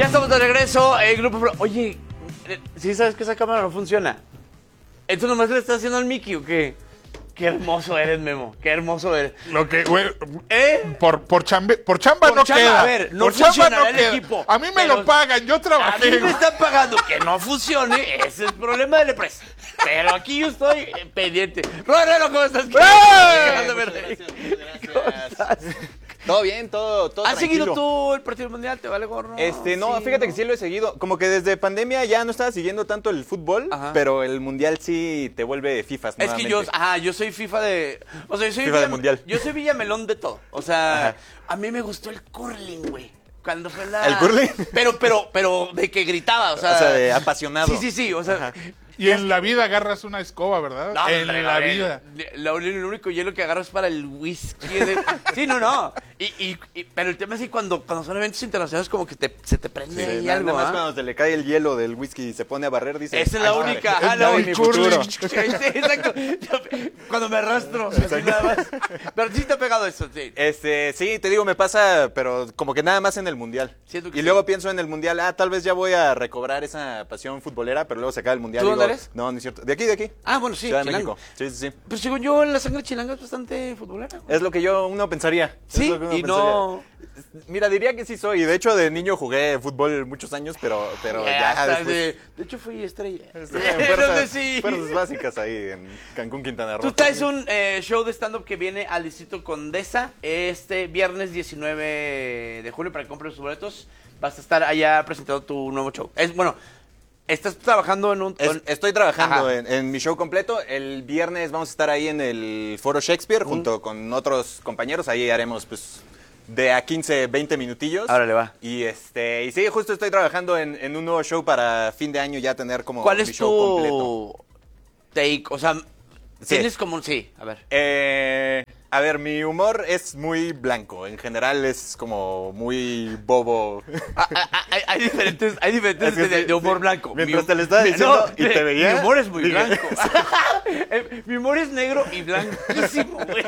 Ya estamos de regreso. Oye, ¿sí sabes que esa cámara no funciona? ¿Esto nomás le estás haciendo al Mickey o qué? Qué hermoso eres, Memo. Qué hermoso eres. Lo que, güey, ¿Eh? por chamba Por no chamba, queda. a ver, no por chamba funcionará no el queda. equipo, A mí me pero lo pagan, yo A trabajé. mí me están pagando que no funcione. Ese es el problema de la empresa. Pero aquí yo estoy pendiente. Rorero, ¿cómo estás? Muchas gracias. Todo bien, todo ¿Has tranquilo. seguido tú el partido mundial? ¿Te vale gorro? No, Sí, fíjate ¿no? que sí lo he seguido. Como que desde pandemia ya no estaba siguiendo tanto el fútbol, Ajá. pero el mundial sí te vuelve FIFAs Es que nuevamente. yo soy FIFA de... O sea, yo soy FIFA de mundial. Yo soy Villamelón de todo. O sea, Ajá. a mí me gustó el curling, güey. Cuando fue la... ¿El curling? Pero de que gritaba, o sea... de apasionado. Sí, o sea... Y en la vida agarras una escoba, ¿verdad? No, en hombre, la hombre, vida. Lo único hielo que agarras para el whisky. Sí, no. Pero el tema es que cuando son eventos internacionales como que se te prende ahí Nada algo, más ¿ah? cuando se le cae el hielo del whisky y se pone a barrer, dice... Esa es la "Ahí está, única. ya La vi única. mi futuro". Sí, exacto. Cuando me arrastro. Así nada más. Pero sí te ha pegado eso, sí. Sí, te digo, me pasa, pero como que nada más en el mundial. Siento que Y sí. luego pienso en el mundial, tal vez ya voy a recobrar esa pasión futbolera, pero luego se acaba el mundial. ¿Tú y dónde digo, eres? No, no es cierto. De aquí. Ah, bueno, sí, Ciudad de chilango. México. Sí. Pues según yo, la sangre chilanga es bastante futbolera. güey. Es lo que uno pensaría. Sí, Es lo que uno y no... pensaría. Mira, diría que sí soy. De hecho, de niño jugué fútbol muchos años, pero ya hasta después... de hecho, fui estrella. Estuve en Entonces, sí. fuerzas básicas ahí en Cancún, Quintana Roo. Tú traes un show de stand-up que viene al Distrito Condesa este viernes 19 de julio para que compres tus boletos. Vas a estar allá presentando tu nuevo show. Estás trabajando en un... Estoy trabajando Ajá. en mi show completo. El viernes vamos a estar ahí en el Foro Shakespeare junto con otros compañeros. Ahí haremos pues de a 15, 20 minutillos. Órale, va. Y sí, justo estoy trabajando en un nuevo show para fin de año ya tener como ¿Cuál mi es show completo. tu take? O sea, tienes como un... Sí, a ver. A ver, mi humor es muy blanco. En general es como muy bobo. Hay diferentes Es que de humor blanco. Mientras te lo estaba diciendo y te veía, Mi humor es muy dije- blanco. Mi humor es negro y blanquísimo, güey.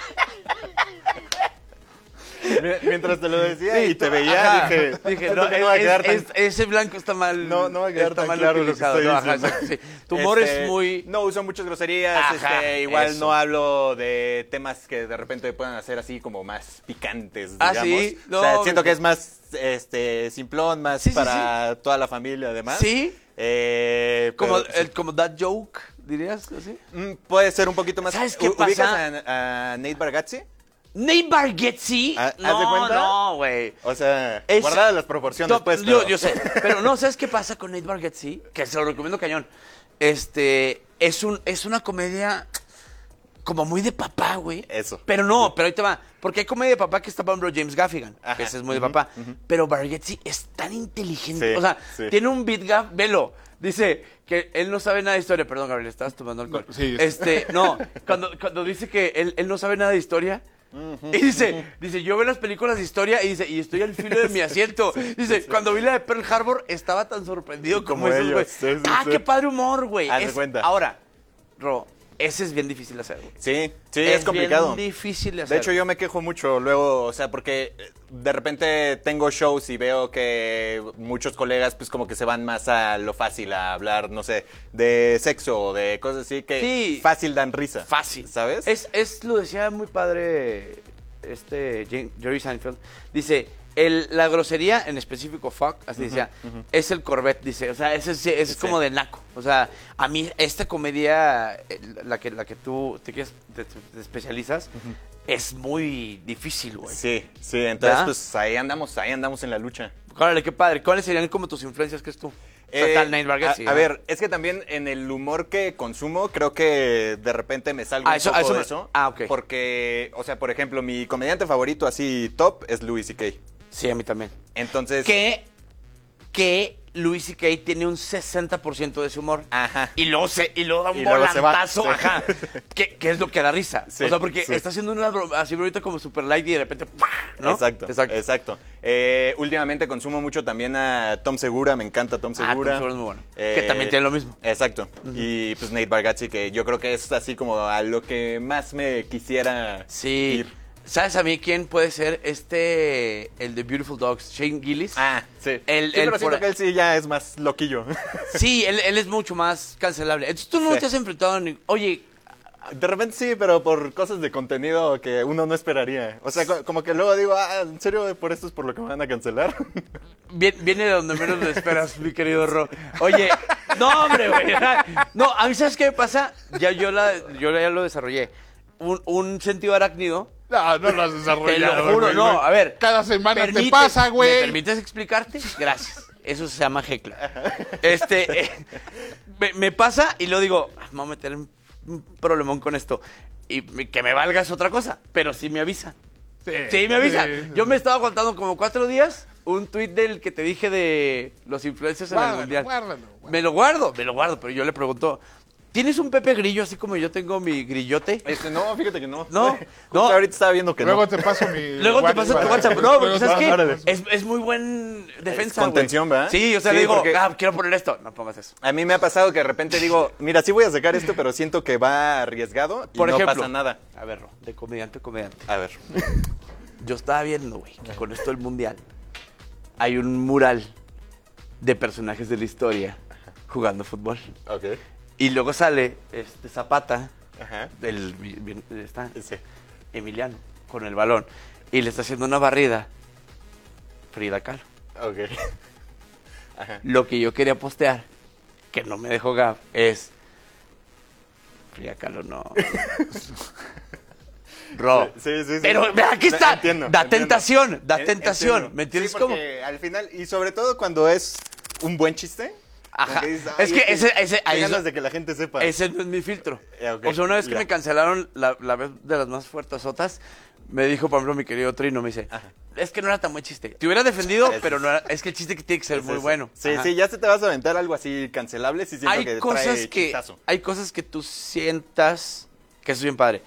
Mientras te lo decía y te veía, Ajá. dije no, no va a quedar tan... ese blanco está mal. No va a quedar está tan mal claro lo que utilizado. estoy No, ajá, diciendo. exacto, sí. Tu humor es muy... No uso muchas groserías, Ajá, igual eso. no hablo de temas que de repente puedan hacer así como más picantes, Ah, digamos. ¿sí? O sea, No, siento que es más simplón, más Sí, sí, para toda la familia además. ¿Sí? Como, Como that joke, dirías, así. puede ser un poquito más... ¿Sabes qué ¿Ubicas pasa? a Nate Bargatze? Nate Bargatze. ¿Haz de No, cuenta? no, güey. O sea, Es- guardadas las proporciones, Top- pues. yo sé, pero no, ¿sabes qué pasa con Nate Bargatze? Que se lo recomiendo cañón. Es una comedia como muy de papá, güey. Eso. Pero no, pero ahí te va. Porque hay comedia de papá que está, por ejemplo, James Gaffigan, Ajá. que ese es muy de papá. Pero Bargatze es tan inteligente. Sí, O sea, sí. tiene un beat gaf, velo. Dice que él no sabe nada de historia. Perdón, Gabriel, estabas tomando alcohol. No, sí. No, cuando dice que él no sabe nada de historia. Y dice, yo veo las películas de historia y estoy al filo de mi asiento. Dice, cuando vi la de Pearl Harbor estaba tan sorprendido como, Como esos, ellos, güey. sí, sí. Qué padre humor, güey. Haz de cuenta. Ahora, Ro, ese es bien difícil de hacer, güey. Sí, es complicado. Bien difícil de hacer. De hecho, yo me quejo mucho luego, o sea, porque de repente tengo shows y veo que muchos colegas pues como que se van más a lo fácil, a hablar, no sé, de sexo o de cosas así que Sí. fácil dan risa. Fácil. ¿Sabes? Lo decía muy padre Jerry Seinfeld. Dice, la grosería, en específico fuck, así decía, es el Corvette, dice. O sea, ese es como de naco. O sea, a mí esta comedia, la que tú te especializas, es muy difícil, güey. Sí, entonces ¿verdad? pues ahí andamos en la lucha. Órale, qué padre. ¿Cuáles serían como tus influencias, crees tú? O sea, tal Nate Bargatze, a ¿no? ver, es que también en el humor que consumo, creo que de repente me salgo un poco de eso. Ok. Porque, o sea, por ejemplo, mi comediante favorito así top es Louis C.K. Sí, a mí también. Entonces... Que Louis C.K. tiene un 60% de su humor. Ajá. Y luego da un Y luego se va. volantazo, Sí. ajá. Que es lo que da risa. Sí, O sea, porque sí. está haciendo una broma así ahorita como super light y de repente, ¡pah! ¿no? Exacto. Últimamente consumo mucho también a Tom Segura, me encanta Tom Tom Segura. Segura es muy bueno. Que también tiene lo mismo. Exacto. Y pues Nate Bargatze, que yo creo que es así como a lo que más me quisiera Sí. ir. ¿Sabes a mí quién puede ser el de Beautiful Dogs? Shane Gillis. Ah, sí. Él pero por- siento que él sí ya es más loquillo. Sí, él es mucho más cancelable. Entonces tú no Sí. te has enfrentado ni... Oye, De repente sí, pero por cosas de contenido que uno no esperaría. O sea, como que luego digo, ¿en serio por esto es por lo que me van a cancelar? viene de donde menos lo esperas, mi querido Ro. Oye, no, hombre, güey. No, a mí, ¿sabes qué me pasa? Yo ya lo desarrollé. Un sentido arácnido. No, no lo has Te desarrollado. lo juro, güey, no, güey. a ver. Cada semana te permites- pasa, ¿Me güey. permites explicarte? Gracias. Eso se llama heckler. Me pasa y luego digo, me voy a meter en un problemón con esto. Y que me valga es otra cosa, pero sí me avisa. Sí, me avisa. sí. Yo me estaba contando como 4 días un tuit del que te dije de los influencers en el Guárdalo, mundial. guárdalo. Me lo guardo, pero yo le pregunto, ¿tienes un Pepe Grillo así como yo tengo mi grillote? No, fíjate que no. No, Justo no. ahorita estaba viendo que Luego no. te paso mi Luego te paso tu WhatsApp. No, porque Luego ¿sabes te paso- qué? Es muy buen defensa, Es contención, güey. ¿verdad? Sí, o sea, Sí, le digo, porque- quiero poner esto. No pongas eso. A mí me ha pasado que de repente digo, mira, sí voy a sacar esto, pero siento que va arriesgado y Por no ejemplo, pasa nada. A ver, Ro, de comediante a comediante. A ver. Yo estaba viendo, güey, que con esto del mundial hay un mural de personajes de la historia jugando fútbol. Ok. Y luego sale Zapata, Ajá. está Sí. Emiliano, con el balón. Y le está haciendo una barrida Frida Kahlo. Ok. Ajá. Lo que yo quería postear, que no me dejó Gab, es... Frida Kahlo no... Ro. Sí. Pero aquí está. Entiendo, da entiendo. tentación, da En- tentación. entiendo. ¿Me entiendes Sí, cómo? porque al final, y sobre todo cuando es un buen chiste. Ajá. como que dices, Es "Ay, que ese qué ahí es- ganas de que la gente sepa. Ese no es mi filtro. Ok, O sea, una vez que ya. me cancelaron la vez de las más fuertesotas, me dijo, por ejemplo, mi querido Trino, me dice, es que no era tan buen chiste. Te hubiera defendido, pero no era, es que el chiste que tiene que ser Es muy eso. bueno. Sí, Ajá. sí, ya se te vas a aventar algo así cancelable, sí siento que trae Hay cosas que tú sientas que eso es bien padre.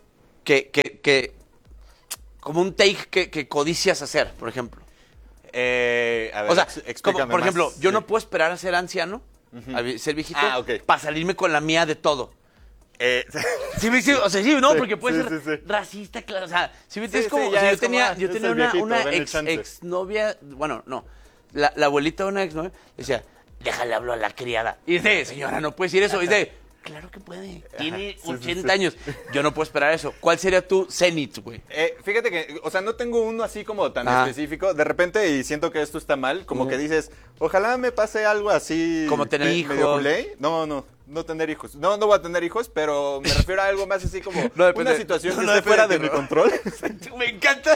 Que como un take que codicias hacer, por ejemplo. A ver, O sea, explícame como, por más. ejemplo, yo Sí. no puedo esperar a ser anciano, a ser viejito, Ok. para salirme con la mía de todo. Eh, Sí, o sea, sí, no, Sí, porque puede sí, ser sí, sí. racista, claro, o sea, si Sí, es como, sí, o ya sea, es yo tenía como, yo es tenía el una, viejito, una denle chance. exnovia, bueno, no, la abuelita de una exnovia decía, déjale hablar a la criada. Y dice, señora, no puede decir eso. Y dice, claro que puede, tiene sí, 80 sí. años. Yo no puedo esperar eso. ¿Cuál sería tu cenit, güey? Fíjate que, o sea, no tengo uno así como tan Ajá. específico. De repente, y siento que esto está mal, como que dices, ojalá me pase algo así. Como tener hijos. medio culé. No tener hijos. No voy a tener hijos, pero me refiero a algo más así como No depende- una situación no que esté depende fuera de de ti, mi ¿no? control. Me encanta.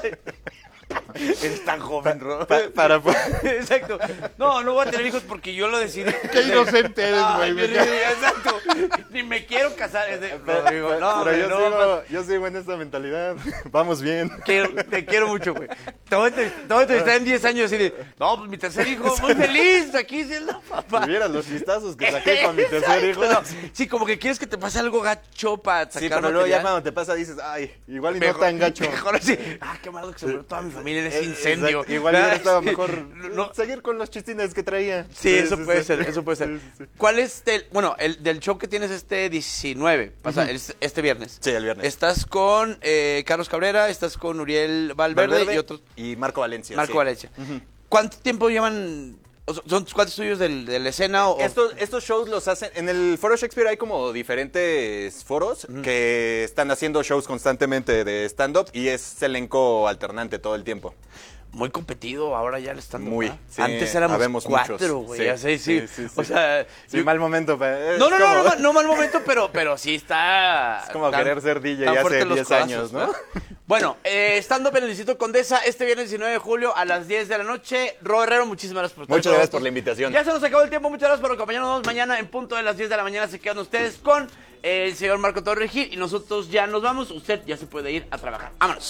Eres tan joven, Ro. para Exacto. No voy a tener hijos porque yo lo decidí. Qué inocente eres, Ay, güey. exacto. Ni me quiero casar. Es de, Rodrigo, no, pero hombre, no, yo sigo en esta mentalidad. Vamos bien. te quiero mucho, güey. Te voy a entrevistar en 10 años y de, no, pues mi tercer hijo, muy feliz, aquí siendo papá. Si vieras los listazos que saqué con mi tercer hijo. Exacto, no. Sí, como que quieres que te pase algo gacho para sacar Sí, pero luego ya material. cuando te pasa dices, ay, igual y no tan gacho. Mejor así. Ah, qué malo que se murió toda mi familia en ese incendio. Exacto. Igual hubiera estado Sí. mejor No, seguir con los chistines que traía. sí, eso puede ser, eso puede ser. Sí, sí, sí. ¿Cuál es el del show que tienes este 19? Pasa, este viernes. Sí, el viernes. Estás con Carlos Cabrera, estás con Uriel Valverde y otros. Y Marco Valencia. Marco sí. Valencia. ¿Cuánto tiempo llevan? ¿Son cuántos tuyos de la escena? Estos shows los hacen. En el Foro Shakespeare hay como diferentes foros que están haciendo shows constantemente de stand-up y es elenco alternante todo el tiempo. Muy competido ahora ya el stand-up. Muy, ¿verdad? sí, Antes éramos habemos 4, muchos. güey. Sí, Ya sé, sí. sí. O sea, Sí, mal momento. Pero No mal momento, pero sí está. Es como querer ser DJ tan hace fuerte los 10 codazos, años, ¿no? Bueno, stand-up en el Distrito Condesa este viernes 19 de julio a las 10 de la noche. Ro Herrero, muchísimas gracias por estar Muchas con gracias por nosotros. la invitación. Ya se nos acabó el tiempo, muchas gracias por acompañarnos. Mañana en punto de las 10 de la mañana se quedan ustedes con el señor Marco Torres Gil y nosotros ya nos vamos. Usted ya se puede ir a trabajar. Vámonos.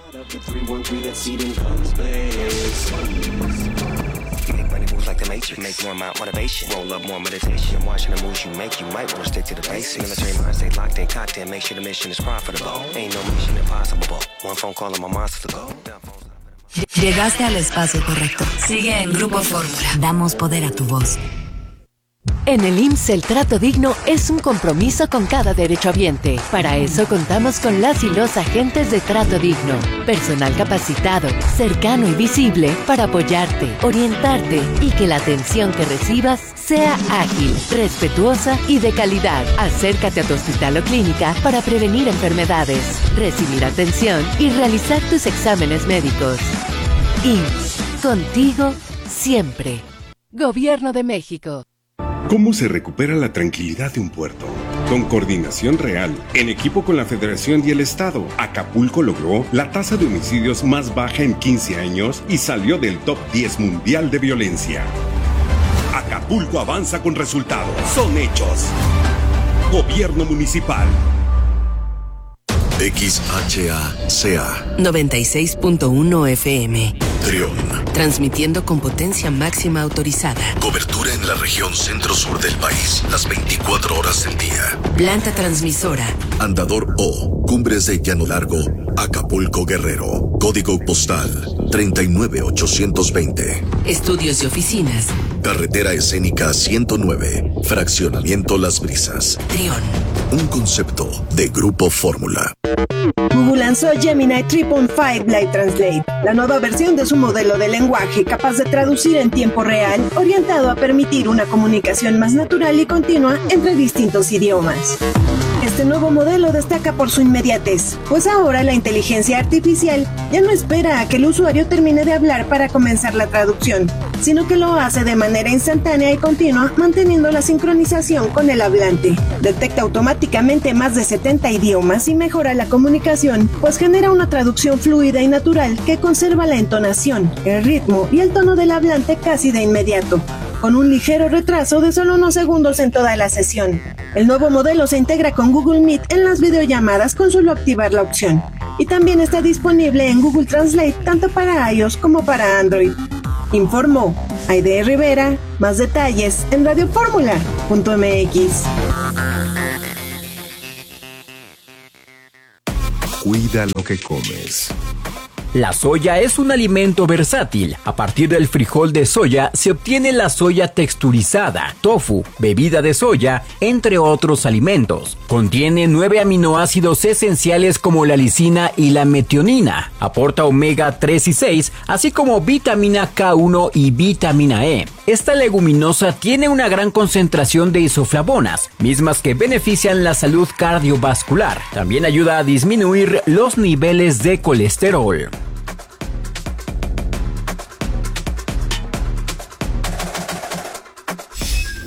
Make money moves like the Matrix. Make more amount motivation. Roll up more meditation. Watching the moves you make, you might want to stick to the basics. Military mind, stay locked in, cocked in. Make sure the mission is profitable. Ain't no mission impossible. One phone call and my monster to go. Llegaste al espacio correcto. Sigue en Grupo Fórmula. Damos poder a tu voz. En el IMSS el trato digno es un compromiso con cada derechohabiente. Para eso contamos con las y los agentes de trato digno. Personal capacitado, cercano y visible para apoyarte, orientarte y que la atención que recibas sea ágil, respetuosa y de calidad. Acércate a tu hospital o clínica para prevenir enfermedades, recibir atención y realizar tus exámenes médicos. IMSS, contigo siempre. Gobierno de México. ¿Cómo se recupera la tranquilidad de un puerto? Con coordinación real, en equipo con la Federación y el Estado, Acapulco logró la tasa de homicidios más baja en 15 años y salió del top 10 mundial de violencia. Acapulco avanza con resultados. Son hechos. Gobierno Municipal. XHACA 96.1 FM. Trión. Transmitiendo con potencia máxima autorizada. Cobertura en la región centro-sur del país, las 24 horas del día. Planta transmisora. Andador O, Cumbres de Llano Largo, Acapulco, Guerrero. Código postal 39820. Estudios y oficinas. Carretera Escénica 109, Fraccionamiento Las Brisas. Trión. Un concepto de Grupo Fórmula. Google lanzó Gemini 3.5 Live Translate, la nueva versión de su modelo de lenguaje capaz de traducir en tiempo real, orientado a permitir una comunicación más natural y continua entre distintos idiomas. Este nuevo modelo destaca por su inmediatez, pues ahora la inteligencia artificial ya no espera a que el usuario termine de hablar para comenzar la traducción, sino que lo hace de manera instantánea y continua, manteniendo la sincronización con el hablante. Detecta automáticamente más de 70 idiomas y mejora la comunicación, pues genera una traducción fluida y natural que conserva la entonación, el ritmo y el tono del hablante casi de inmediato, con un ligero retraso de solo unos segundos en toda la sesión. El nuevo modelo se integra con Google Meet en las videollamadas con solo activar la opción. Y también está disponible en Google Translate tanto para iOS como para Android. Informó Aide Rivera. Más detalles en radioformula.mx. Cuida lo que comes. La soya es un alimento versátil. A partir del frijol de soya se obtiene la soya texturizada, tofu, bebida de soya, entre otros alimentos. Contiene 9 aminoácidos esenciales como la lisina y la metionina. Aporta omega 3 y 6, así como vitamina K1 y vitamina E. Esta leguminosa tiene una gran concentración de isoflavonas, mismas que benefician la salud cardiovascular. También ayuda a disminuir los niveles de colesterol.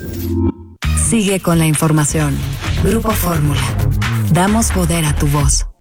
Sigue con la información. Grupo Fórmula. Damos poder a tu voz.